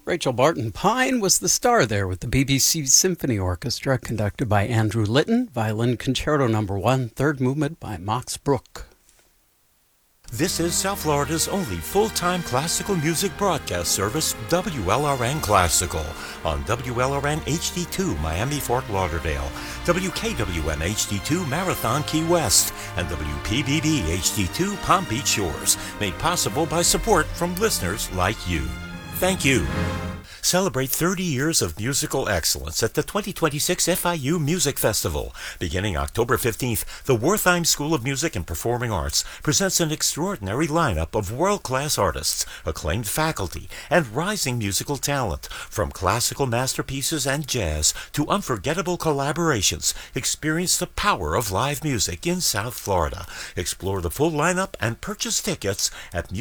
Rachel Barton Pine was the star there with the BBC Symphony Orchestra, conducted by Andrew Litton, Violin Concerto No. 1, third movement by Max Bruch. This is South Florida's only full-time classical music broadcast service, WLRN Classical, on WLRN HD2 Miami-Fort Lauderdale, WKWM HD2 Marathon Key West, and WPBB HD2 Palm Beach Shores, made possible by support from listeners like you. Thank you. Celebrate 30 years of musical excellence at the 2026 FIU Music Festival. Beginning October 15th, the Wertheim School of Music and Performing Arts presents an extraordinary lineup of world-class artists, acclaimed faculty, and rising musical talent. From classical masterpieces and jazz to unforgettable collaborations, experience the power of live music in South Florida. Explore the full lineup and purchase tickets at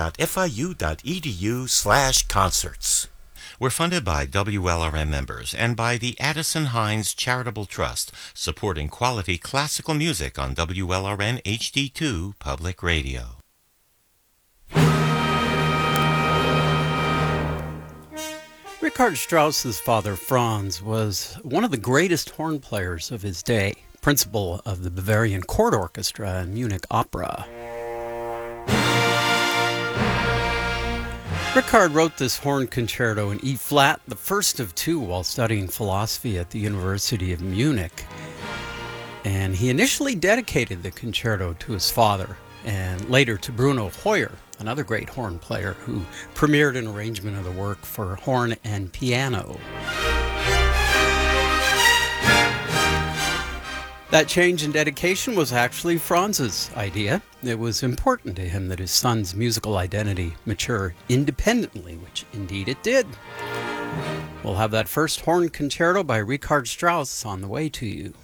music.fiu.edu/concerts. We're funded by WLRN members and by the Addison Hines Charitable Trust, supporting quality classical music on WLRN HD2 Public Radio. Richard Strauss's father, Franz, was one of the greatest horn players of his day, principal of the Bavarian Court Orchestra and Munich Opera. Richard wrote this horn concerto in E-flat, the first of two, while studying philosophy at the University of Munich. And he initially dedicated the concerto to his father, and later to Bruno Heuer, another great horn player who premiered an arrangement of the work for horn and piano. That change in dedication was actually Franz's idea. It was important to him that his son's musical identity mature independently, which indeed it did. We'll have that first horn concerto by Richard Strauss on the way to you.